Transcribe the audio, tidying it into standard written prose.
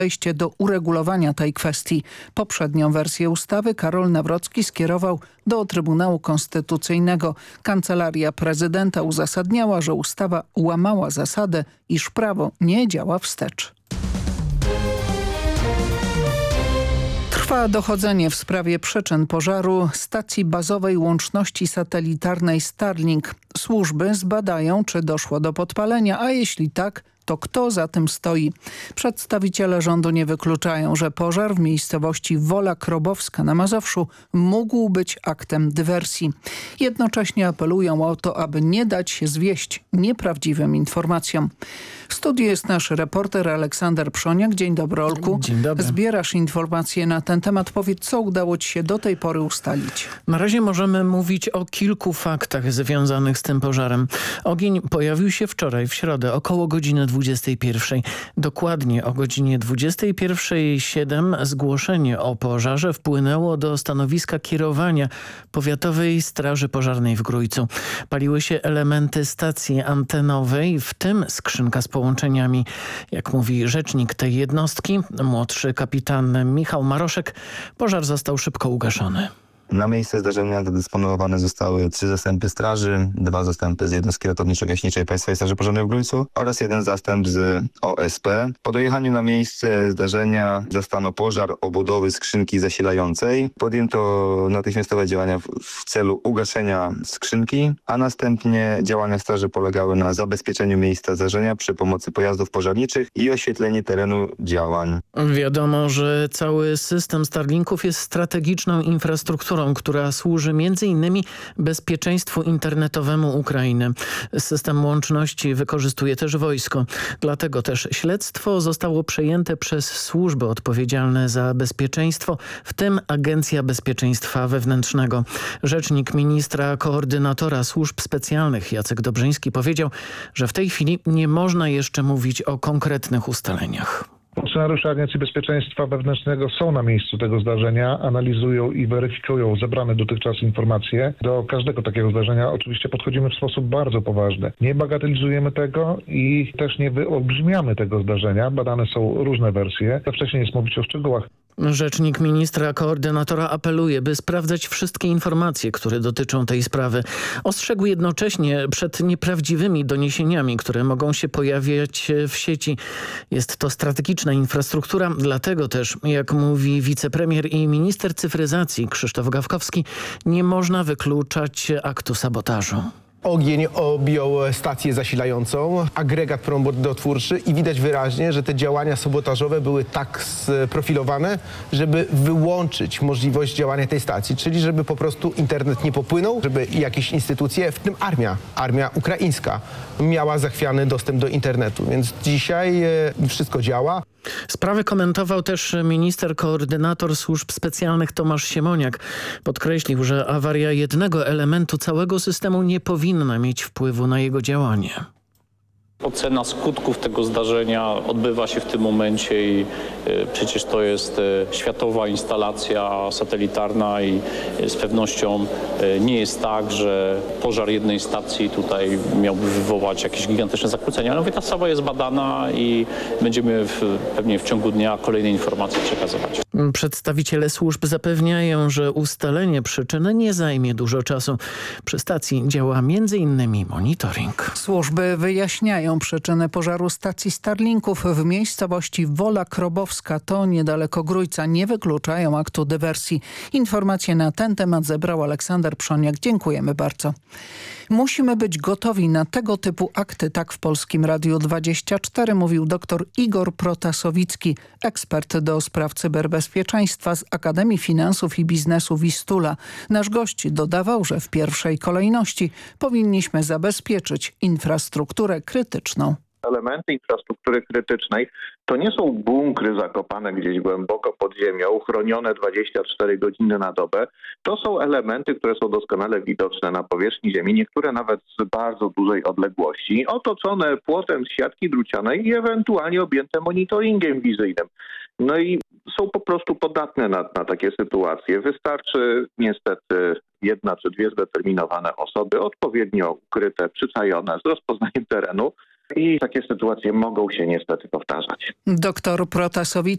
podejście do uregulowania tej kwestii. Poprzednią wersję ustawy Karol Nawrocki skierował do Trybunału Konstytucyjnego. Kancelaria Prezydenta uzasadniała, że ustawa łamała zasadę, iż prawo nie działa wstecz. Trwa dochodzenie w sprawie przyczyn pożaru stacji bazowej łączności satelitarnej Starlink. Służby zbadają, czy doszło do podpalenia, a jeśli tak, to kto za tym stoi? Przedstawiciele rządu nie wykluczają, że pożar w miejscowości Wola Krobowska na Mazowszu mógł być aktem dywersji. Jednocześnie apelują o to, aby nie dać się zwieść nieprawdziwym informacjom. W studiu jest nasz reporter Aleksander Przoniak. Dzień dobry, Olku. Dzień dobry. Zbierasz informacje na ten temat. Powiedz, co udało ci się do tej pory ustalić? Na razie możemy mówić o kilku faktach związanych z tym pożarem. Ogień pojawił się wczoraj, w środę, około godziny 21. Dokładnie o godzinie 21:07 zgłoszenie o pożarze wpłynęło do stanowiska kierowania Powiatowej Straży Pożarnej w Grójcu. Paliły się elementy stacji antenowej, w tym skrzynka z połączeniami. Jak mówi rzecznik tej jednostki, młodszy kapitan Michał Maroszek, pożar został szybko ugaszony. Na miejsce zdarzenia dysponowane zostały 3 zastępy straży, 2 zastępy z jednostki ratowniczo-gaśniczej Państwowej Straży Pożarnej w Grójcu oraz 1 zastęp z OSP. Po dojechaniu na miejsce zdarzenia zastano pożar obudowy skrzynki zasilającej. Podjęto natychmiastowe działania w celu ugaszenia skrzynki, a następnie działania straży polegały na zabezpieczeniu miejsca zdarzenia przy pomocy pojazdów pożarniczych i oświetlenie terenu działań. Wiadomo, że cały system Starlinków jest strategiczną infrastrukturą, która służy m.in. bezpieczeństwu internetowemu Ukrainy. System łączności wykorzystuje też wojsko. Dlatego też śledztwo zostało przejęte przez służby odpowiedzialne za bezpieczeństwo, w tym Agencja Bezpieczeństwa Wewnętrznego. Rzecznik ministra koordynatora służb specjalnych Jacek Dobrzyński powiedział, że w tej chwili nie można jeszcze mówić o konkretnych ustaleniach. Funkcjonariusze Agencji Bezpieczeństwa Wewnętrznego są na miejscu tego zdarzenia, analizują i weryfikują zebrane dotychczas informacje. Do każdego takiego zdarzenia oczywiście podchodzimy w sposób bardzo poważny. Nie bagatelizujemy tego i też nie wyolbrzymiamy tego zdarzenia. Badane są różne wersje. Za wcześnie jest mówić o szczegółach. Rzecznik ministra koordynatora apeluje, by sprawdzać wszystkie informacje, które dotyczą tej sprawy. Ostrzegł jednocześnie przed nieprawdziwymi doniesieniami, które mogą się pojawiać w sieci. Jest to strategiczna infrastruktura, dlatego też, jak mówi wicepremier i minister cyfryzacji Krzysztof Gawkowski, nie można wykluczać aktu sabotażu. Ogień objął stację zasilającą, agregat prądotwórczy i widać wyraźnie, że te działania sabotażowe były tak sprofilowane, żeby wyłączyć możliwość działania tej stacji, czyli żeby po prostu internet nie popłynął, żeby jakieś instytucje, w tym armia ukraińska, miała zachwiany dostęp do internetu. Więc dzisiaj wszystko działa. Sprawę komentował też minister koordynator służb specjalnych Tomasz Siemoniak. Podkreślił, że awaria jednego elementu całego systemu nie powinna mieć wpływu na jego działanie. Ocena skutków tego zdarzenia odbywa się w tym momencie i przecież to jest światowa instalacja satelitarna i z pewnością nie jest tak, że pożar jednej stacji tutaj miałby wywołać jakieś gigantyczne zakłócenia. Ale ta sprawa jest badana i będziemy pewnie w ciągu dnia kolejne informacje przekazywać. Przedstawiciele służb zapewniają, że ustalenie przyczyny nie zajmie dużo czasu. Przy stacji działa m.in. monitoring. Służby wyjaśniają przyczyny pożaru stacji Starlinków w miejscowości Wola Krobowska, to niedaleko Grójca. Nie wykluczają aktu dywersji. Informacje na ten temat zebrał Aleksander Przoniak. Dziękujemy bardzo. Musimy być gotowi na tego typu akty. Tak w Polskim Radiu 24 mówił dr Igor Protasowicki, ekspert do spraw cyberbezpieczeństwa z Akademii Finansów i Biznesu Wistula. Nasz gość dodawał, że w pierwszej kolejności powinniśmy zabezpieczyć infrastrukturę krytyczną. Elementy infrastruktury krytycznej to nie są bunkry zakopane gdzieś głęboko pod ziemią, chronione 24 godziny na dobę. To są elementy, które są doskonale widoczne na powierzchni ziemi, niektóre nawet z bardzo dużej odległości, otoczone płotem z siatki drucianej i ewentualnie objęte monitoringiem wizyjnym. No i są po prostu podatne na takie sytuacje. Wystarczy niestety 1 czy 2 zdeterminowane osoby, odpowiednio ukryte, przyczajone, z rozpoznaniem terenu. I takie sytuacje mogą się niestety powtarzać. Doktor Protasowicki